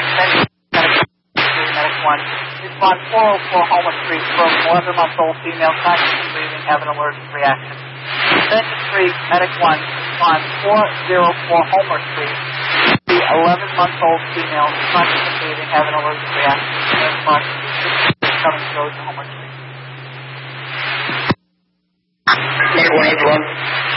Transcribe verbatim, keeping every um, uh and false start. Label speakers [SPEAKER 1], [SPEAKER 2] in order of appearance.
[SPEAKER 1] extension, medic one. Respond four oh four Homer Street, stroke, eleven-month-old female, conscious breathing, having allergic reaction. Extension three, medic one. Respond four oh four Homer Street, eleven-month-old female, conscious breathing, having allergic reaction. Respond coming to Homer Street.
[SPEAKER 2] Medic one eight one.